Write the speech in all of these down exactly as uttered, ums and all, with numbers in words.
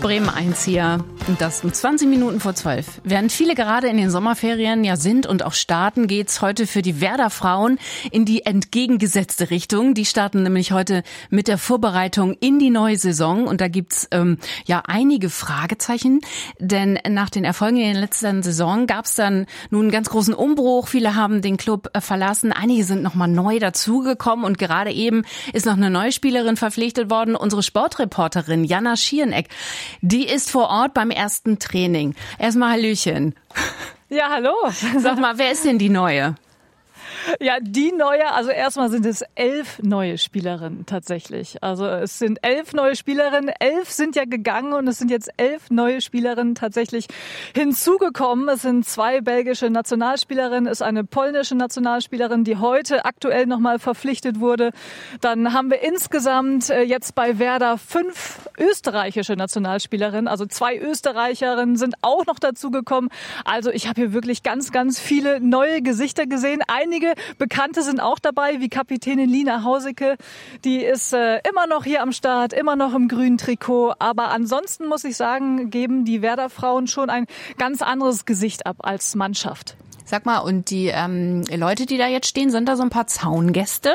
Bremen eins hier. Und das um zwanzig Minuten vor zwölf. Während viele gerade in den Sommerferien ja sind und auch starten, geht's heute für die Werder-Frauen in die entgegengesetzte Richtung. Die starten nämlich heute mit der Vorbereitung in die neue Saison. Und da gibt's ähm, ja einige Fragezeichen. Denn nach den Erfolgen in der letzten Saison gab's dann nun einen ganz großen Umbruch. Viele haben den Club äh, verlassen. Einige sind nochmal neu dazugekommen. Und gerade eben ist noch eine neue Spielerin verpflichtet worden. Unsere Sportreporterin Jana Schiereneck, die ist vor Ort beim ersten Training. Erstmal Hallöchen. Ja, hallo. Sag mal, wer ist denn die Neue? Ja, die neue, also erstmal sind es elf neue Spielerinnen tatsächlich. Also es sind elf neue Spielerinnen, elf sind ja gegangen und es sind jetzt elf neue Spielerinnen tatsächlich hinzugekommen. Es sind zwei belgische Nationalspielerinnen, es ist eine polnische Nationalspielerin, die heute aktuell nochmal verpflichtet wurde. Dann haben wir insgesamt jetzt bei Werder fünf österreichische Nationalspielerinnen, also zwei Österreicherinnen sind auch noch dazugekommen. Also ich habe hier wirklich ganz, ganz viele neue Gesichter gesehen. Einige Bekannte sind auch dabei, wie Kapitänin Lina Hauseke. Die ist äh, immer noch hier am Start, immer noch im grünen Trikot. Aber ansonsten muss ich sagen, geben die Werder-Frauen schon ein ganz anderes Gesicht ab als Mannschaft. Sag mal, und die ähm, Leute, die da jetzt stehen, sind da so ein paar Zaungäste?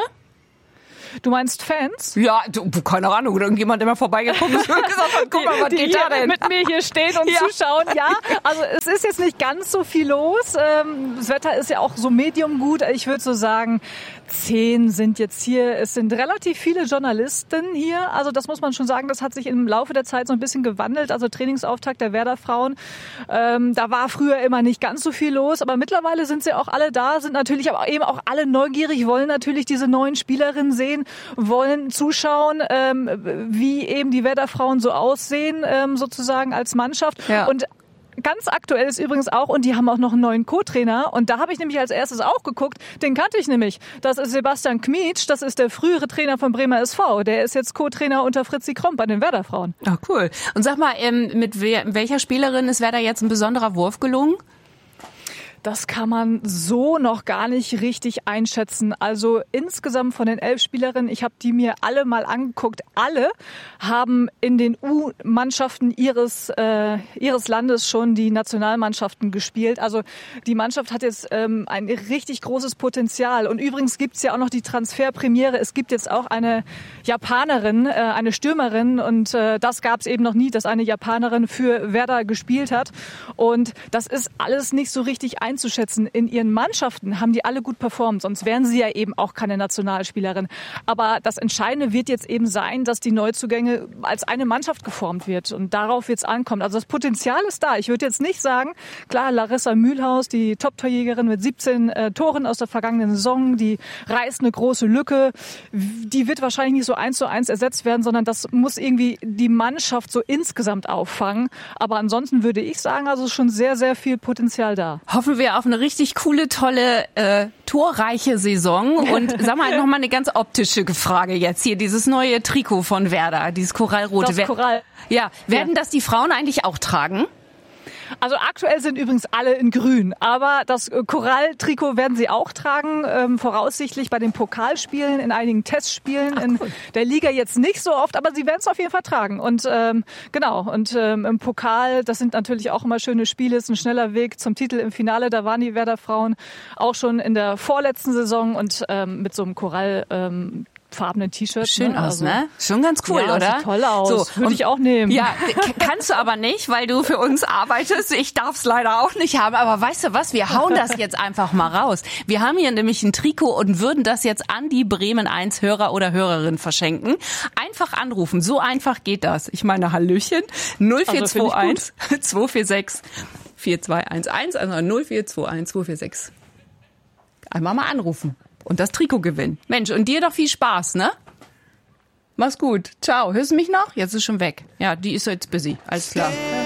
Du meinst Fans? Ja, du, keine Ahnung, irgendjemand immer vorbeigekommen ist und gesagt hat, guck mal, was die, geht die da denn? Mit mir hier stehen und ja. zuschauen. Ja, also es ist jetzt nicht ganz so viel los. Das Wetter ist ja auch so medium gut. Ich würde so sagen, zehn sind jetzt hier. Es sind relativ viele Journalisten hier. Also das muss man schon sagen, das hat sich im Laufe der Zeit so ein bisschen gewandelt. Also Trainingsauftakt der Werder-Frauen. Ähm, da war früher immer nicht ganz so viel los. Aber mittlerweile sind sie auch alle da, sind natürlich aber eben auch alle neugierig, wollen natürlich diese neuen Spielerinnen sehen, wollen zuschauen, ähm, wie eben die Werder-Frauen so aussehen, ähm, sozusagen als Mannschaft. Ja. Und ganz aktuell ist übrigens auch, und die haben auch noch einen neuen Co-Trainer, und da habe ich nämlich als erstes auch geguckt, den kannte ich nämlich. Das ist Sebastian Kmitsch, das ist der frühere Trainer vom Bremer S V. Der ist jetzt Co-Trainer unter Fritzi Kromp bei den Werder-Frauen. Ach cool. Und sag mal, ähm, mit wer, welcher Spielerin ist Werder jetzt ein besonderer Wurf gelungen? Das kann man so noch gar nicht richtig einschätzen. Also insgesamt von den elf Spielerinnen, ich habe die mir alle mal angeguckt, alle haben in den U-Mannschaften ihres äh, ihres Landes schon die Nationalmannschaften gespielt. Also die Mannschaft hat jetzt ähm, ein richtig großes Potenzial. Und übrigens gibt's ja auch noch die Transferpremiere. Es gibt jetzt auch eine Japanerin, äh, eine Stürmerin, und äh, das gab's eben noch nie, dass eine Japanerin für Werder gespielt hat. Und das ist alles nicht so richtig einzuschätzen. einzuschätzen. In ihren Mannschaften haben die alle gut performt, sonst wären sie ja eben auch keine Nationalspielerin. Aber das Entscheidende wird jetzt eben sein, dass die Neuzugänge als eine Mannschaft geformt wird, und darauf wird es ankommen. Also das Potenzial ist da. Ich würde jetzt nicht sagen, klar, Larissa Mühlhaus, die Top-Torjägerin mit siebzehn äh, Toren aus der vergangenen Saison, die reißt eine große Lücke. Die wird wahrscheinlich nicht so eins zu eins ersetzt werden, sondern das muss irgendwie die Mannschaft so insgesamt auffangen. Aber ansonsten würde ich sagen, also ist schon sehr, sehr viel Potenzial da. Hoffen wir auf eine richtig coole, tolle, äh, torreiche Saison. Und sag mal, noch mal eine ganz optische Frage jetzt hier. Dieses neue Trikot von Werder, dieses Korallrote. Das Korall. Ja, werden ja. das die Frauen eigentlich auch tragen? Also aktuell sind übrigens alle in grün, aber das Koralltrikot werden sie auch tragen, ähm, voraussichtlich bei den Pokalspielen, in einigen Testspielen. Ach, cool. In der Liga jetzt nicht so oft, aber sie werden es auf jeden Fall tragen. Und ähm, genau, und ähm, im Pokal, das sind natürlich auch immer schöne Spiele, ist ein schneller Weg zum Titel im Finale. Da waren die Werder-Frauen auch schon in der vorletzten Saison, und ähm, mit so einem Korall ähm, farbenen T-Shirt. Schön ne? aus, also, ne? Schon ganz cool, ja, oder? Sieht toll aus. So, würde ich auch nehmen. Ja, kannst du aber nicht, weil du für uns arbeitest. Ich darf es leider auch nicht haben. Aber weißt du was? Wir hauen das jetzt einfach mal raus. Wir haben hier nämlich ein Trikot und würden das jetzt an die Bremen eins Hörer oder Hörerin verschenken. Einfach anrufen. So einfach geht das. Ich meine, Hallöchen. null vier zwei eins, zwei vier sechs, vier zwei eins eins. Also null vier zwei eins, zwei vier sechs. Einmal mal anrufen. Und das Trikot gewinnen. Mensch, und dir doch viel Spaß, ne? Mach's gut. Ciao. Hörst du mich noch? Jetzt ist schon weg. Ja, die ist jetzt busy. Alles klar.